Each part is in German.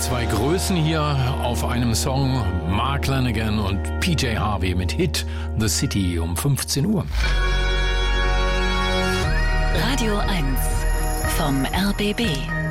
Zwei Größen hier auf einem Song, Mark Lanegan und PJ Harvey mit Hit The City um 15 Uhr. Radio 1 vom RBB.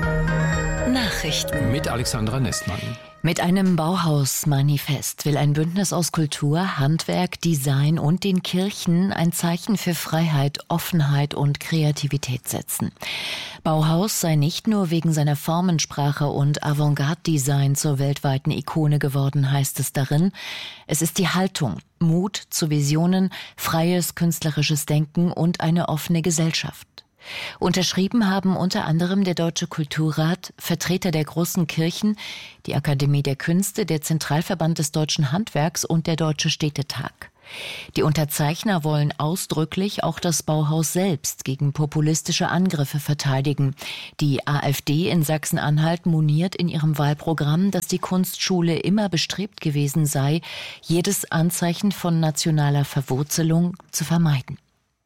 Nachrichten mit Alexandra Nestmann. Mit einem Bauhaus-Manifest will ein Bündnis aus Kultur, Handwerk, Design und den Kirchen ein Zeichen für Freiheit, Offenheit und Kreativität setzen. Bauhaus sei nicht nur wegen seiner Formensprache und Avantgarde-Design zur weltweiten Ikone geworden, heißt es darin. Es ist die Haltung, Mut zu Visionen, freies künstlerisches Denken und eine offene Gesellschaft. Unterschrieben haben unter anderem der Deutsche Kulturrat, Vertreter der großen Kirchen, die Akademie der Künste, der Zentralverband des Deutschen Handwerks und der Deutsche Städtetag. Die Unterzeichner wollen ausdrücklich auch das Bauhaus selbst gegen populistische Angriffe verteidigen. Die AfD in Sachsen-Anhalt moniert in ihrem Wahlprogramm, dass die Kunstschule immer bestrebt gewesen sei, jedes Anzeichen von nationaler Verwurzelung zu vermeiden.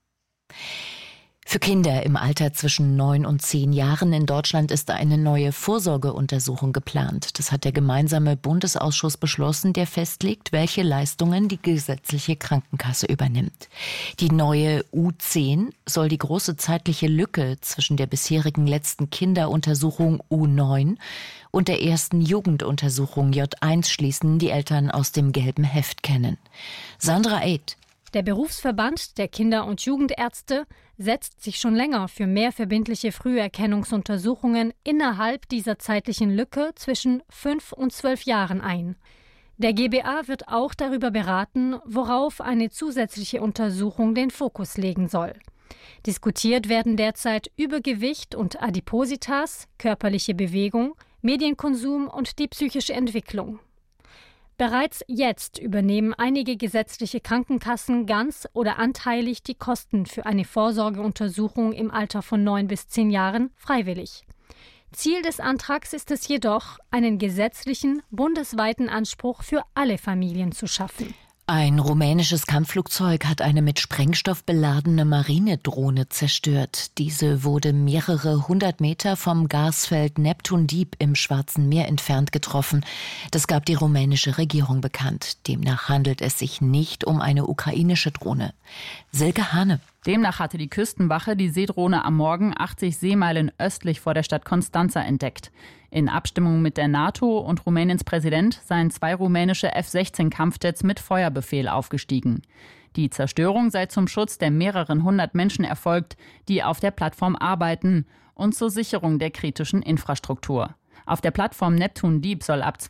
Für Kinder im Alter zwischen 9 und 10 Jahren in Deutschland ist eine neue Vorsorgeuntersuchung geplant. Das hat der gemeinsame Bundesausschuss beschlossen, der festlegt, welche Leistungen die gesetzliche Krankenkasse übernimmt. Die neue U10 soll die große zeitliche Lücke zwischen der bisherigen letzten Kinderuntersuchung U9 und der ersten Jugenduntersuchung J1 schließen, die Eltern aus dem gelben Heft kennen. Sandra Eid. Der Berufsverband der Kinder- und Jugendärzte setzt sich schon länger für mehr verbindliche Früherkennungsuntersuchungen innerhalb dieser zeitlichen Lücke zwischen 5 und 12 Jahren ein. Der GBA wird auch darüber beraten, worauf eine zusätzliche Untersuchung den Fokus legen soll. Diskutiert werden derzeit Übergewicht und Adipositas, körperliche Bewegung, Medienkonsum und die psychische Entwicklung. Bereits jetzt übernehmen einige gesetzliche Krankenkassen ganz oder anteilig die Kosten für eine Vorsorgeuntersuchung im Alter von 9 bis 10 Jahren freiwillig. Ziel des Antrags ist es jedoch, einen gesetzlichen, bundesweiten Anspruch für alle Familien zu schaffen. Ein rumänisches Kampfflugzeug hat eine mit Sprengstoff beladene Marinedrohne zerstört. Diese wurde mehrere 100 Meter vom Gasfeld Neptun Deep im Schwarzen Meer entfernt getroffen. Das gab die rumänische Regierung bekannt. Demnach handelt es sich nicht um eine ukrainische Drohne. Silke Hane. Demnach hatte die Küstenwache die Seedrohne am Morgen 80 Seemeilen östlich vor der Stadt Constanța entdeckt. In Abstimmung mit der NATO und Rumäniens Präsident seien 2 rumänische F-16-Kampfjets mit Feuerbefehl aufgestiegen. Die Zerstörung sei zum Schutz der mehreren 100 Menschen erfolgt, die auf der Plattform arbeiten, und zur Sicherung der kritischen Infrastruktur. Auf der Plattform Neptun Deep soll ab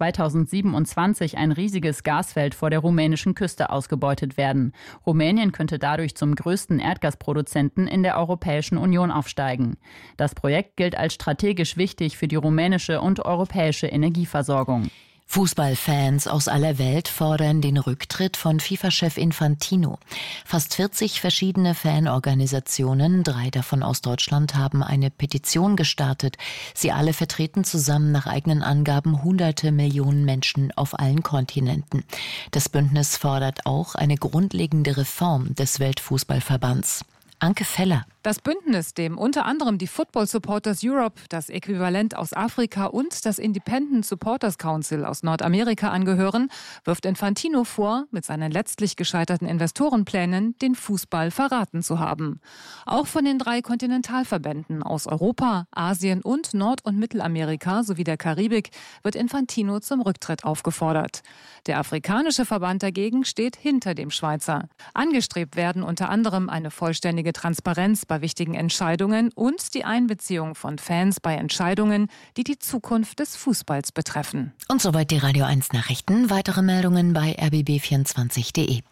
2027 ein riesiges Gasfeld vor der rumänischen Küste ausgebeutet werden. Rumänien könnte dadurch zum größten Erdgasproduzenten in der Europäischen Union aufsteigen. Das Projekt gilt als strategisch wichtig für die rumänische und europäische Energieversorgung. Fußballfans aus aller Welt fordern den Rücktritt von FIFA-Chef Infantino. Fast 40 verschiedene Fanorganisationen, 3 davon aus Deutschland, haben eine Petition gestartet. Sie alle vertreten zusammen nach eigenen Angaben hunderte Millionen Menschen auf allen Kontinenten. Das Bündnis fordert auch eine grundlegende Reform des Weltfußballverbands. Anke Feller. Das Bündnis, dem unter anderem die Football Supporters Europe, das Äquivalent aus Afrika und das Independent Supporters Council aus Nordamerika angehören, wirft Infantino vor, mit seinen letztlich gescheiterten Investorenplänen den Fußball verraten zu haben. Auch von den 3 Kontinentalverbänden aus Europa, Asien und Nord- und Mittelamerika sowie der Karibik wird Infantino zum Rücktritt aufgefordert. Der afrikanische Verband dagegen steht hinter dem Schweizer. Angestrebt werden unter anderem eine vollständige Transparenz bei wichtigen Entscheidungen und die Einbeziehung von Fans bei Entscheidungen, die die Zukunft des Fußballs betreffen. Und soweit die Radio 1 Nachrichten. Weitere Meldungen bei rbb24.de.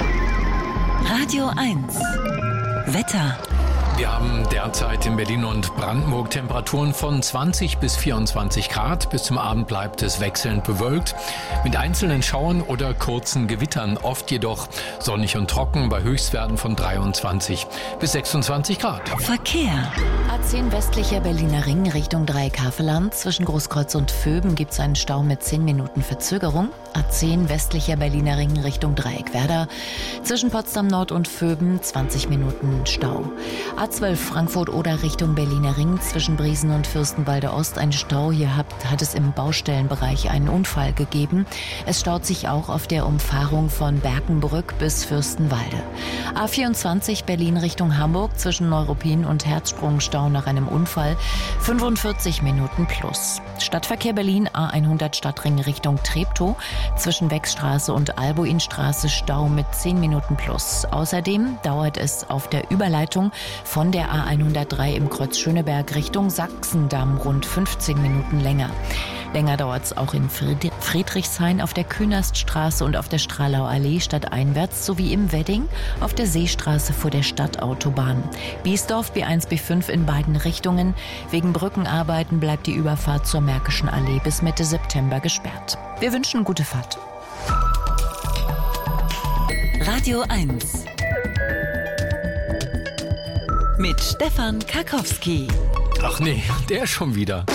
Radio 1 Wetter. Wir haben derzeit in Berlin und Brandenburg Temperaturen von 20 bis 24 Grad. Bis zum Abend bleibt es wechselnd bewölkt mit einzelnen Schauern oder kurzen Gewittern. Oft jedoch sonnig und trocken bei Höchstwerten von 23 bis 26 Grad. Verkehr. A10 westlicher Berliner Ring Richtung Dreieck-Havelland. Zwischen Großkreuz und Vöben gibt es einen Stau mit 10 Minuten Verzögerung. A10 westlicher Berliner Ring Richtung Dreieck-Werder. Zwischen Potsdam Nord und Vöben 20 Minuten Stau. A12 Frankfurt oder Richtung Berliner Ring zwischen Briesen und Fürstenwalde Ost ein Stau. Hier hat es im Baustellenbereich einen Unfall gegeben. Es staut sich auch auf der Umfahrung von Berkenbrück bis Fürstenwalde. A24 Berlin Richtung Hamburg zwischen Neuruppin und Herzsprung Stau nach einem Unfall. 45 Minuten plus. Stadtverkehr Berlin A100 Stadtring Richtung Treptow zwischen Wechstraße und Albuinstraße Stau mit 10 Minuten plus. Außerdem dauert es auf der Überleitung von der A103 im Kreuz Schöneberg Richtung Sachsendamm rund 15 Minuten länger. Länger dauert es auch in Friedrichshain auf der Künaststraße und auf der Strahlauer Allee stadteinwärts sowie im Wedding auf der Seestraße vor der Stadtautobahn. Biesdorf B1, B5 in beiden Richtungen. Wegen Brückenarbeiten bleibt die Überfahrt zur Märkischen Allee bis Mitte September gesperrt. Wir wünschen gute Fahrt. Radio 1 mit Stefan Karkowski. Ach nee, der schon wieder.